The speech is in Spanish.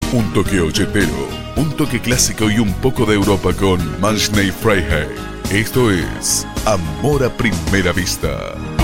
Un toque ochetero, un toque clásico y un poco de Europa con Manchney Freiheit. Esto es Amor a Primera Vista.